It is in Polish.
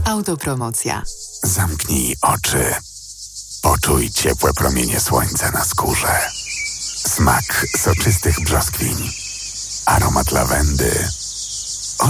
Autopromocja. Zamknij oczy. Poczuj ciepłe promienie słońca na skórze. Smak soczystych brzoskwiń. Aromat lawendy